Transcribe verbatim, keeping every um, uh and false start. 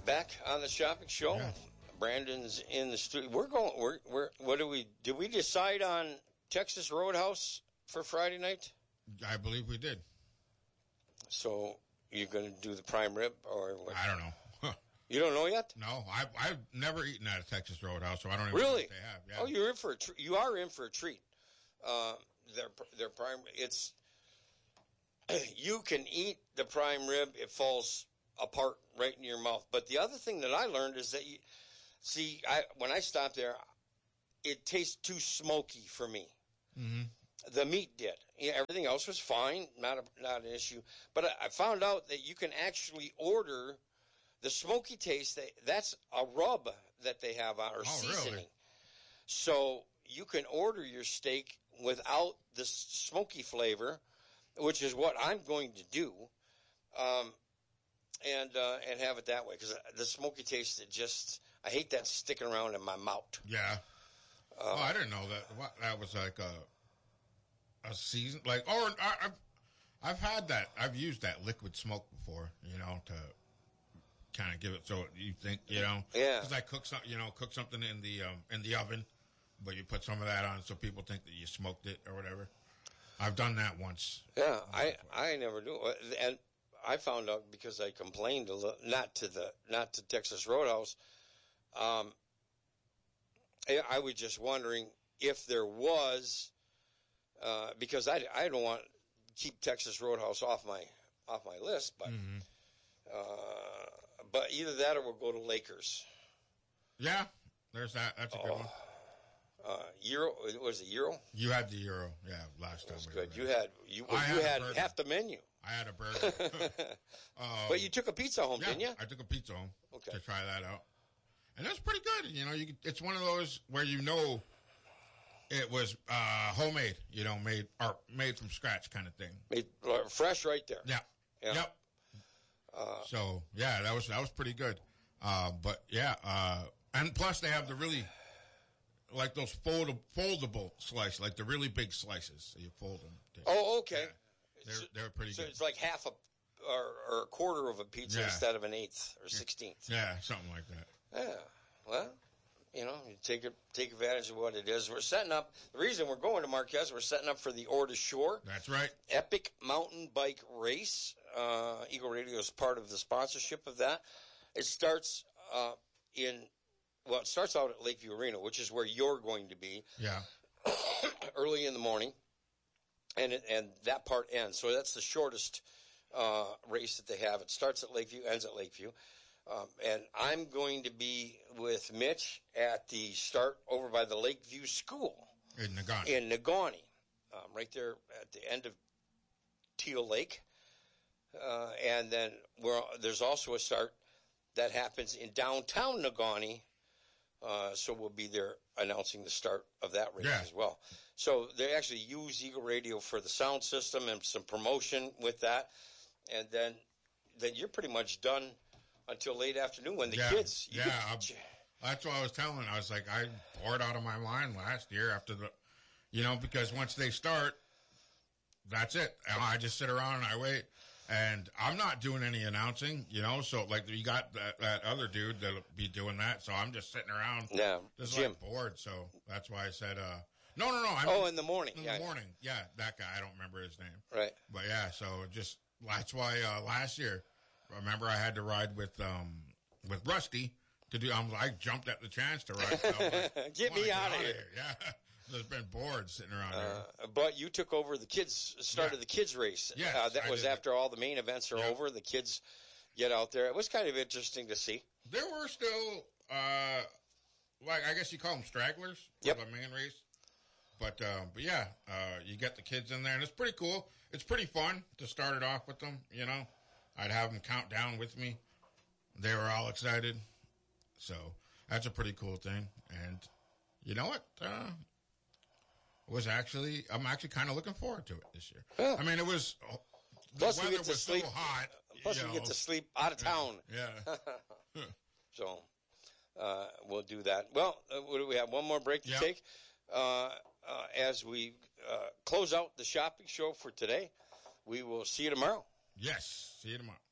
back on the shopping show. Yeah. Brandon's in the studio. We're going. We're we're. What do we? Did we decide on Texas Roadhouse for Friday night? I believe we did. So you're going to do the prime rib or what? I don't know. You don't know yet? No, I've I've never eaten at a Texas Roadhouse, so I don't even really? know what they have. Yeah. Oh, you're in for a tr- you are in for a treat. Uh, their their prime. It's you can eat the prime rib. It falls apart right in your mouth. But the other thing that I learned is that you see, I when I stopped there, it tastes too smoky for me. Mm-hmm. The meat did. Yeah, everything else was fine, not a, not an issue. But I, I found out that you can actually order the smoky taste. That, that's a rub that they have on or oh, seasoning. Really? So you can order your steak without the smoky flavor, which is what I'm going to do, um, and uh, and have it that way because the smoky taste, it just I hate that sticking around in my mouth. Yeah. Uh, oh, I didn't know that. What, that was like a a season, like oh, I, I've I've had that. I've used that liquid smoke before, you know, to kind of give it so you think, you know, yeah. Because I cook some, you know, cook something in the um, in the oven, but you put some of that on so people think that you smoked it or whatever. I've done that once. Yeah, I I never do, and I found out because I complained a little, not to the not to Texas Roadhouse. Um, I was just wondering if there was, uh, because I, I don't want to keep Texas Roadhouse off my off my list, but mm-hmm. uh, but either that or we'll go to Lakers. Yeah, there's that. That's a good oh, one. Uh, Euro was it Euro? You had the Euro, yeah, last time. That's we good. You had you well, I you had, had half the menu. I had a burger. um, but you took a pizza home, yeah, didn't you? I took a pizza home okay. to try that out. And that's pretty good. You know, you it's one of those where you know it was uh, homemade, you know, made or made from scratch kind of thing. Made uh, fresh right there. Yeah. yeah. Yep. Uh, so, yeah, that was that was pretty good. Uh, but, yeah, uh, and plus they have the really, like those fold, foldable slices, like the really big slices. So you fold them. To, oh, okay. Yeah, they're, they're pretty so good. So it's like half a or, or a quarter of a pizza yeah. instead of an eighth or sixteenth. Yeah, something like that. Yeah, well, you know, you take it, take advantage of what it is. We're setting up. The reason we're going to Marquez, we're setting up for the Ore to Shore. That's right. Epic mountain bike race. Uh, Eagle Radio is part of the sponsorship of that. It starts uh, in, well, it starts out at Lakeview Arena, which is where you're going to be. Yeah. Early in the morning, and it, and that part ends. So that's the shortest uh, race that they have. It starts at Lakeview, ends at Lakeview. Um, and I'm going to be with Mitch at the start over by the Lakeview School. In Negaunee. In Negaunee. Um, right there at the end of Teal Lake. Uh, and then we're, there's also a start that happens in downtown Negaunee. Uh, so we'll be there announcing the start of that race yeah. as well. So they actually use Eagle Radio for the sound system and some promotion with that. And then, then you're pretty much done until late afternoon when the yeah, kids. Yeah, could, that's what I was telling. I was like, I poured out of my mind last year after the, you know, because once they start, that's it. I just sit around and I wait. And I'm not doing any announcing, you know, so like you got that, that other dude that'll be doing that. So I'm just sitting around, yeah, just Jim. like bored. So that's why I said, uh, no, no, no. I oh, mean, in the morning. In yeah, the morning. Yeah, that guy. I don't remember his name. Right. But yeah, so just, that's why uh, last year, remember I had to ride with um, with Rusty to do, I'm, I jumped at the chance to ride. Like, get me out of here. here. Yeah. There's been bored sitting around uh, here. But you took over the kids, started yeah. the kids race. Yes, uh, that I was did. after all the main events are yeah. over. The kids get out there. It was kind of interesting to see. There were still, uh, like, I guess you call them stragglers for yep. the main race. But, uh, but yeah, uh, you get the kids in there, and it's pretty cool. It's pretty fun to start it off with them, you know. I'd have them count down with me. They were all excited. So that's a pretty cool thing. And you know what? Uh, was actually, I'm actually kind of looking forward to it this year. Yeah. I mean, it was, the plus weather we get to was sleep, so hot. Plus you we know. get to sleep out of town. Yeah. yeah. So uh, we'll do that. Well, uh, what do we have? One more break to yep. take uh, uh, as we uh, close out the shopping show for today. We will see you tomorrow. Yes. See you tomorrow.